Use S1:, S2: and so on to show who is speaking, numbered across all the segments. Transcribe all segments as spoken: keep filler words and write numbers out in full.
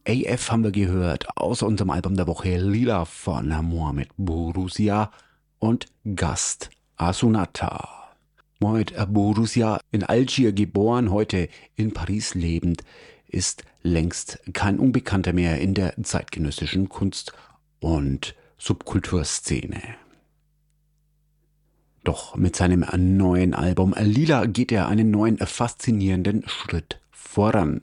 S1: A F haben wir gehört aus unserem Album der Woche Lila von Mohamed Bourousia und Gast Asunata. Mohamed Bourousia, in Algier geboren, heute in Paris lebend, ist längst kein Unbekannter mehr in der zeitgenössischen Kunst- und Subkulturszene. Doch mit seinem neuen Album Lila geht er einen neuen, faszinierenden Schritt voran.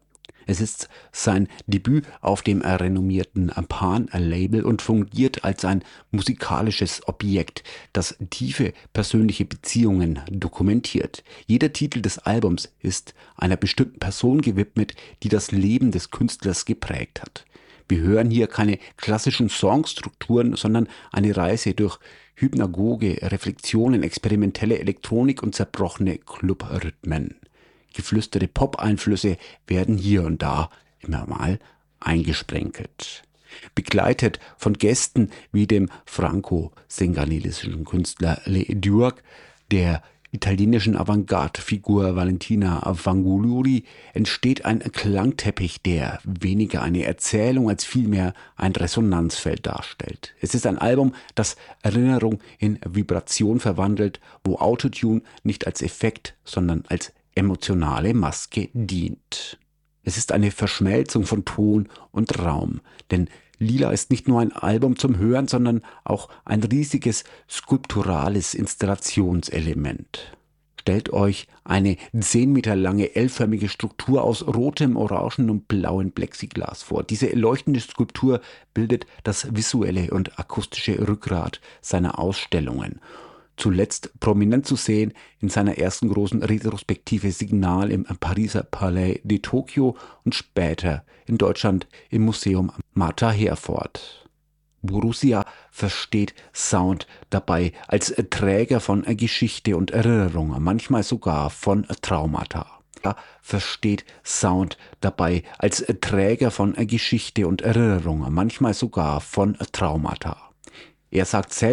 S1: Es ist sein Debüt auf dem renommierten Pan-Label und fungiert als ein musikalisches Objekt, das tiefe persönliche Beziehungen dokumentiert. Jeder Titel des Albums ist einer bestimmten Person gewidmet, die das Leben des Künstlers geprägt hat. Wir hören hier keine klassischen Songstrukturen, sondern eine Reise durch Hypnagoge, Reflexionen, experimentelle Elektronik und zerbrochene Clubrhythmen. Geflüsterte Pop-Einflüsse werden hier und da immer mal eingesprenkelt. Begleitet von Gästen wie dem franco-senegalesischen Künstler Le Duc, der italienischen Avantgarde-Figur Valentina Fanguluri, entsteht ein Klangteppich, der weniger eine Erzählung als vielmehr ein Resonanzfeld darstellt. Es ist ein Album, das Erinnerung in Vibration verwandelt, wo Autotune nicht als Effekt, sondern als emotionale Maske dient. Es ist eine Verschmelzung von Ton und Raum, denn Lila ist nicht nur ein Album zum Hören, sondern auch ein riesiges skulpturales Installationselement. Stellt euch eine zehn Meter lange L-förmige Struktur aus rotem, orangen und blauen Plexiglas vor. Diese leuchtende Skulptur bildet das visuelle und akustische Rückgrat seiner Ausstellungen. Zuletzt prominent zu sehen in seiner ersten großen Retrospektive Signal im Pariser Palais de Tokio und später in Deutschland im Museum Martha Herford. Bourousia versteht Sound dabei als Träger von Geschichte und Erinnerung, manchmal sogar von Traumata. Er versteht Sound dabei als Träger von Geschichte und Erinnerung, manchmal sogar von Traumata. Er sagt selbst,